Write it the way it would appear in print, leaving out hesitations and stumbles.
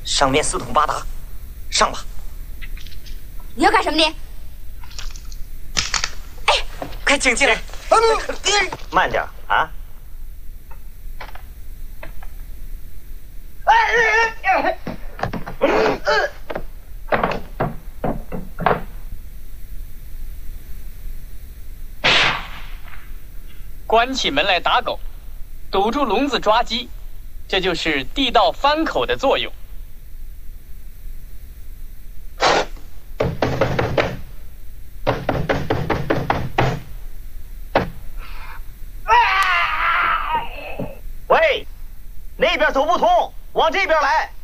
上面四通八达，上吧。 你要干什么你？哎， 快请进来。慢点啊！ 关起门来打狗，堵住笼子抓鸡，这就是地道翻口的作用。 喂，那边走不通，往这边来。